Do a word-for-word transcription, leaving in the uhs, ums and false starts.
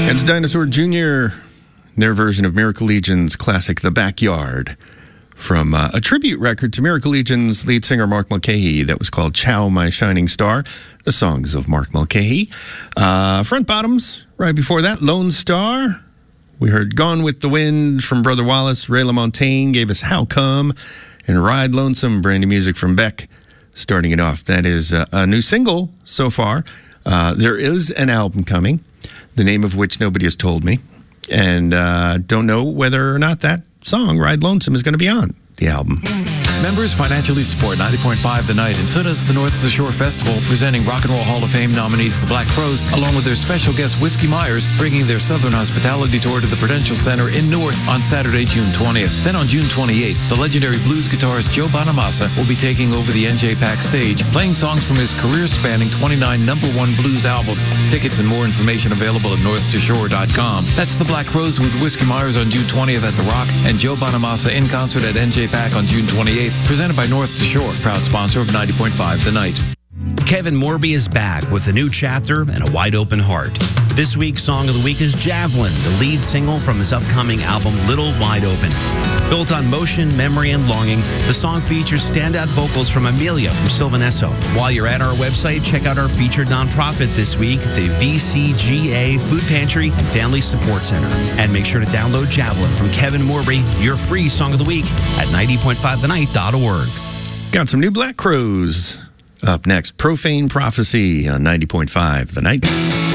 It's Dinosaur Junior, their version of Miracle Legion's classic The Backyard, from uh, a tribute record to Miracle Legion's lead singer Mark Mulcahy that was called Ciao, My Shining Star, the songs of Mark Mulcahy. Uh, front bottoms, right before that, Lone Star. We heard Gone with the Wind from Brother Wallace. Ray LaMontagne gave us How Come, and Ride Lonesome, brand new music from Beck, starting it off. That is uh, a new single so far. Uh, there is an album coming, the name of which nobody has told me, and uh, don't know whether or not that song, Ride Lonesome, is going to be on the album. Members financially support ninety point five The Night, and so does the North of the Shore Festival, presenting Rock and Roll Hall of Fame nominees The Black Crowes, along with their special guest Whiskey Myers, bringing their Southern Hospitality Tour to the Prudential Center in Newark on Saturday, June twentieth. Then on June twenty-eighth, the legendary blues guitarist Joe Bonamassa will be taking over the N J PAC stage, playing songs from his career-spanning twenty-nine number one blues albums. Tickets and more information available at north to shore dot com. That's the Black Crowes with Whiskey Myers on June twentieth at The Rock, and Joe Bonamassa in concert at N J PAC on June twenty-eighth, presented by North to Shore, proud sponsor of ninety point five The Night. Kevin Morby is back with a new chapter and a wide open heart. This week's Song of the Week is Javelin, the lead single from his upcoming album Little Wide Open. Built on motion, memory, and longing, the song features standout vocals from Amelia from Sylvan Esso. While you're at our website, check out our featured nonprofit this week, the V C G A Food Pantry and Family Support Center. And make sure to download Javelin from Kevin Morby, your free Song of the Week, at ninety point five the night dot org. Got some new Black Crowes up next. Profane Prophecy on ninety point five The Night.